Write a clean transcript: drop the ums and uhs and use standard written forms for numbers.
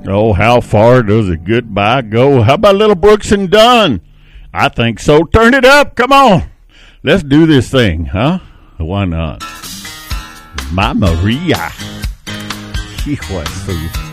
Oh, how far does a goodbye go? How about little Brooks and Dunn? I think so. Turn it up. Come on. Let's do this thing, huh? Why not? My Maria. Hijo de su